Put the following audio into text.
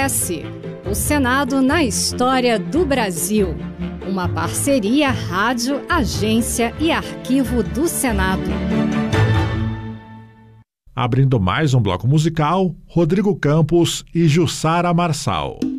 Acontece. O Senado na história do Brasil. Uma parceria Rádio, Agência e Arquivo do Senado. Abrindo mais um bloco musical, Rodrigo Campos e Jussara Marçal.